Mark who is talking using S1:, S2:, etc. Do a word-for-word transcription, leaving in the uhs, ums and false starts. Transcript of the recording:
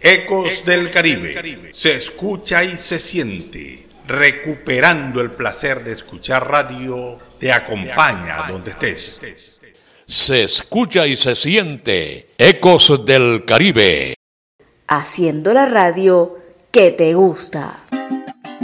S1: Ecos del Caribe. Se escucha y se siente. Recuperando el placer de escuchar radio, te acompaña donde estés.
S2: Se escucha y se siente. Ecos del Caribe.
S3: Haciendo la radio que te gusta.